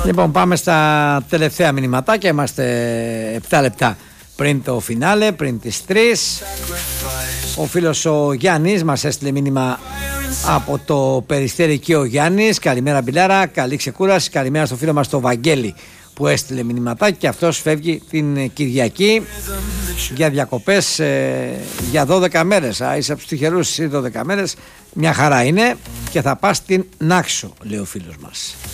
Λοιπόν, πάμε στα τελευταία μηνυματάκια. Είμαστε 7 λεπτά πριν το φινάλε, πριν τις 3. Ο φίλος ο Γιάννης μας έστειλε μήνυμα από το Περιστέρι και ο Γιάννης. Καλημέρα Μπιλάρα, καλή ξεκούραση. Καλημέρα στο φίλο μας το Βαγγέλη που έστειλε μηνυματάκι, και αυτός φεύγει την Κυριακή για διακοπές για 12 μέρες. Είσαι από τους τυχερούς, 12 μέρες, μια χαρά είναι, και θα πας στην Νάξο, λέει ο φίλος μας.